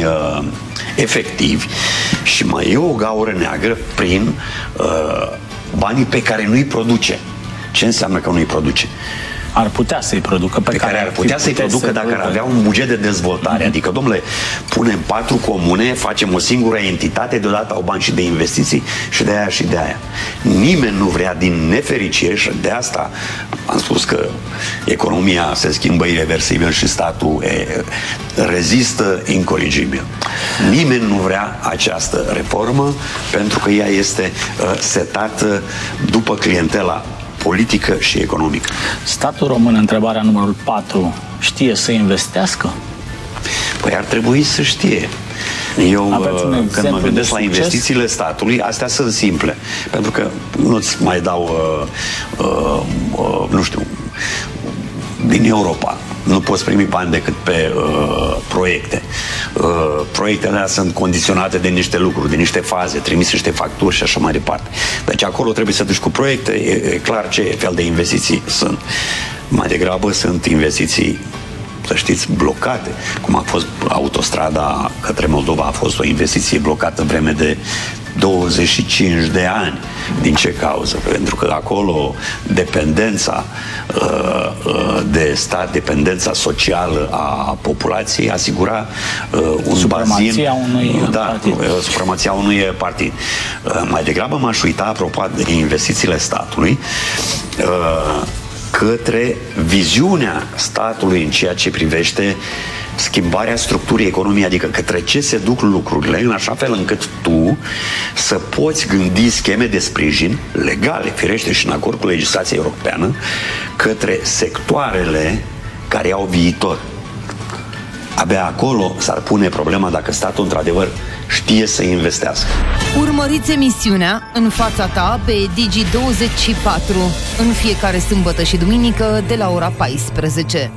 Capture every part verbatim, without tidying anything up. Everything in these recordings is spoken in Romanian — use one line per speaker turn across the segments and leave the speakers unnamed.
uh, efectivi și mai e o gaură neagră prin uh, banii pe care nu-i produce. Ce înseamnă că nu-i produce?
Ar putea să-i producă. Pe,
pe care, care ar putea să-i producă dacă ar avea un buget de dezvoltare. Mm-hmm. Adică, domnule, punem patru comune, facem o singură entitate, deodată au bani și de investiții și de aia și de aia. Nimeni nu vrea din nefericire și de asta am spus că economia se schimbă irreversibil și statul e, rezistă incorigibil. Nimeni nu vrea această reformă pentru că ea este uh, setată după clientela politică și economică.
Statul român, întrebarea numărul patru, știe să investească?
Păi ar trebui să știe. Eu, când mă gândesc la investițiile statului, astea sunt simple. Pentru că nu-ți mai dau, uh, uh, uh, nu știu, din Europa. Nu poți primi bani decât pe uh, proiecte. Uh, proiectele alea sunt condiționate de niște lucruri, de niște faze, trimise niște facturi și așa mai departe. Deci acolo trebuie să duci cu proiecte, e, e clar ce fel de investiții sunt. Mai degrabă sunt investiții, să știți, blocate. Cum a fost autostrada către Moldova, a fost o investiție blocată vreme de douăzeci și cinci de ani. Din ce cauză? Pentru că acolo dependența uh, uh, de stat, dependența socială a populației asigura uh, un
supremația
bazin,
unui
da,
partid.
Uh, supremația unui partid. Uh, mai degrabă m-aș uita, apropo de investițiile statului, uh, către viziunea statului în ceea ce privește schimbarea structurii economiei, adică către ce se duc lucrurile, în așa fel încât tu să poți gândi scheme de sprijin legale, firește și în acord cu legislația europeană, către sectoarele care au viitor. Abia acolo s-ar pune problema dacă statul într-adevăr știe să investească.
Urmăriți emisiunea În fața ta pe Digi douăzeci și patru în fiecare sâmbătă și duminică de la ora paisprezece.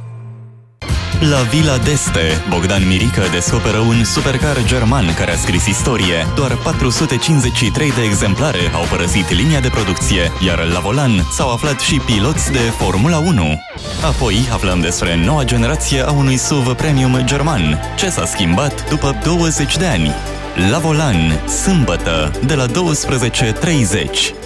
La Villa d'Este, Bogdan Mirică descoperă un supercar german care a scris istorie. Doar patru sute cincizeci și trei de exemplare au părăsit linia de producție, iar la volan s-au aflat și piloți de Formula unu. Apoi aflăm despre noua generație a unui S U V premium german. Ce s-a schimbat după douăzeci de ani? La volan, sâmbătă, de la douăsprezece treizeci.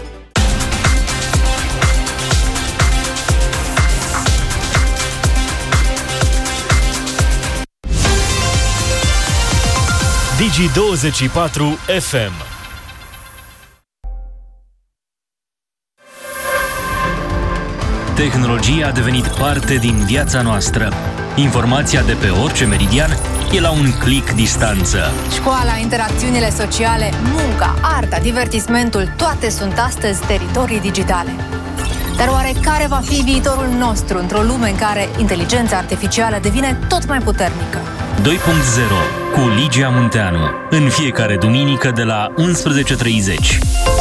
Digi douăzeci și patru F M. Tehnologia a devenit parte din viața noastră. Informația de pe orice meridian e la un click distanță.
Școala, interacțiunile sociale, munca, arta, divertismentul, toate sunt astăzi teritorii digitale. Dar oare care va fi viitorul nostru într-o lume în care inteligența artificială devine tot mai puternică?
doi punct zero cu Ligia Munteanu. În fiecare duminică de la unsprezece treizeci.